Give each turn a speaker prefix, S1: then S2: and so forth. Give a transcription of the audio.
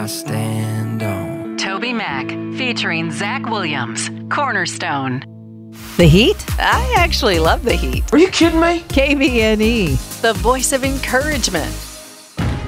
S1: I stand on.
S2: Toby Mac, featuring Zach Williams, Cornerstone.
S3: The Heat? I actually love the Heat.
S1: Are you kidding me?
S3: KBNE.
S2: The voice of encouragement.